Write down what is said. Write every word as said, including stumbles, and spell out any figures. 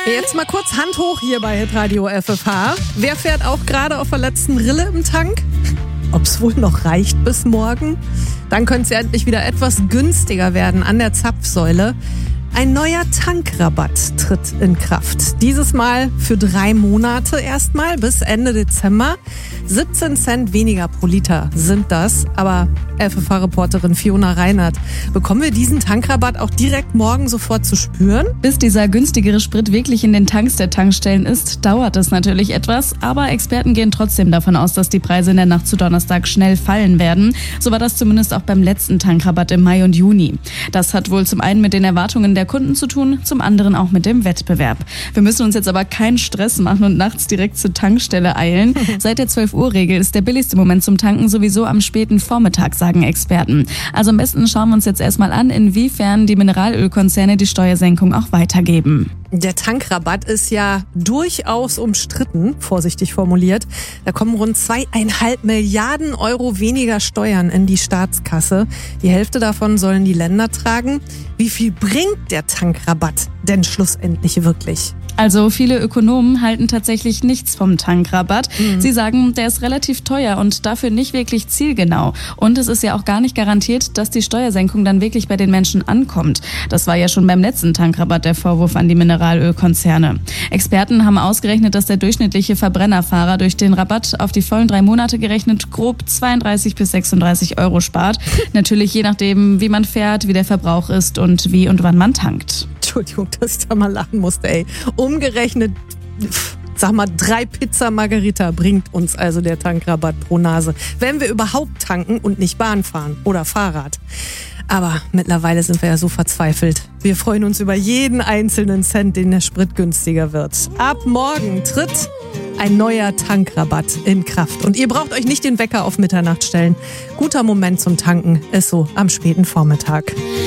Jetzt mal kurz Hand hoch hier bei Hitradio F F H. Wer fährt auch gerade auf der letzten Rille im Tank? Ob's wohl noch reicht bis morgen? Dann könnte es ja endlich wieder etwas günstiger werden an der Zapfsäule. Ein neuer Tankrabatt tritt in Kraft. Dieses Mal für drei Monate erstmal bis Ende Dezember. siebzehn Cent weniger pro Liter sind das. Aber F F H-Reporterin Fiona Reinhardt, bekommen wir diesen Tankrabatt auch direkt morgen sofort zu spüren? Bis dieser günstigere Sprit wirklich in den Tanks der Tankstellen ist, dauert es natürlich etwas. Aber Experten gehen trotzdem davon aus, dass die Preise in der Nacht zu Donnerstag schnell fallen werden. So war das zumindest auch beim letzten Tankrabatt im Mai und Juni. Das hat wohl zum einen mit den Erwartungen der Kunden zu tun, zum anderen auch mit dem Wettbewerb. Wir müssen uns jetzt aber keinen Stress machen und nachts direkt zur Tankstelle eilen. Seit der zwölf Uhr Regel ist der billigste Moment zum Tanken sowieso am späten Vormittag, sagen Experten. Also am besten schauen wir uns jetzt erstmal an, inwiefern die Mineralölkonzerne die Steuersenkung auch weitergeben. Der Tankrabatt ist ja durchaus umstritten, vorsichtig formuliert. Da kommen rund zweieinhalb Milliarden Euro weniger Steuern in die Staatskasse. Die Hälfte davon sollen die Länder tragen. Wie viel bringt der Tankrabatt denn schlussendlich wirklich? Also viele Ökonomen halten tatsächlich nichts vom Tankrabatt. Mhm. Sie sagen, der ist relativ teuer und dafür nicht wirklich zielgenau. Und es ist ja auch gar nicht garantiert, dass die Steuersenkung dann wirklich bei den Menschen ankommt. Das war ja schon beim letzten Tankrabatt der Vorwurf an die Mineralölkonzerne. Experten haben ausgerechnet, dass der durchschnittliche Verbrennerfahrer durch den Rabatt auf die vollen drei Monate gerechnet grob zweiunddreißig bis sechsunddreißig Euro spart. Natürlich je nachdem, wie man fährt, wie der Verbrauch ist und wie und wann man tankt. Entschuldigung, dass ich da mal lachen musste, ey. Umgerechnet, sag mal, drei Pizza Margherita bringt uns also der Tankrabatt pro Nase. Wenn wir überhaupt tanken und nicht Bahn fahren oder Fahrrad. Aber mittlerweile sind wir ja so verzweifelt. Wir freuen uns über jeden einzelnen Cent, den der Sprit günstiger wird. Ab morgen tritt ein neuer Tankrabatt in Kraft. Und ihr braucht euch nicht den Wecker auf Mitternacht stellen. Guter Moment zum Tanken ist so am späten Vormittag.